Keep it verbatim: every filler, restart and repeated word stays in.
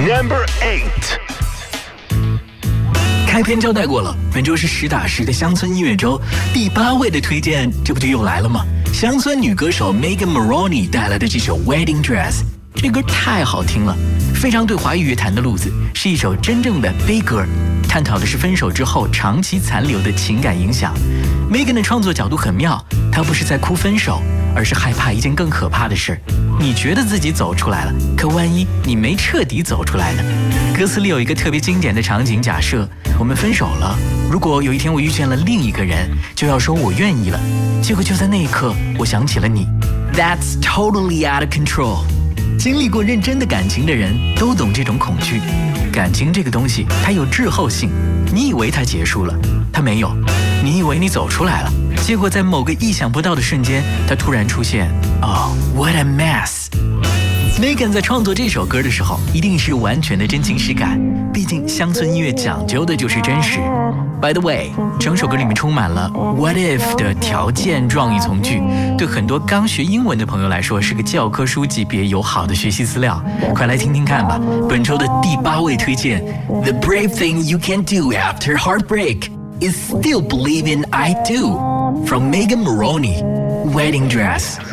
Number eight。 开篇交代过了，本周是实打实的乡村音乐周，第八位的推荐，这不就又来了吗？乡村女歌手 Megan Moroney 带来的这首 Wedding Dress， 这歌太好听了，非常对华语乐坛的路子，是一首真正的悲歌，探讨的是分手之后长期残留的情感影响。Megan 的创作角度很妙，她不是在哭分手，而是害怕一件更可怕的事。你觉得自己走出来了，可万一你没彻底走出来呢？歌词里有一个特别经典的场景，假设我们分手了，如果有一天我遇见了另一个人，就要说我愿意了，结果就在那一刻我想起了你。 That's totally out of control。 经历过认真的感情的人都懂这种恐惧。感情这个东西它有滞后性，你以为它结束了，它没有，你以为你走出来了，结果在某个意想不到的瞬间它突然出现。Oh, what a mess。 Megan 在创作这首歌的时候一定是完全的真情实感，毕竟乡村音乐讲究的就是真实。 By the way， 整首歌里面充满了 what if 的条件状语从句，对很多刚学英文的朋友来说是个教科书级别友好的学习资料，快来听听看吧。本周的第八位推荐 The brave thing you can do after heartbreak is still believe in I do from Megan Moroney, Wedding Dress。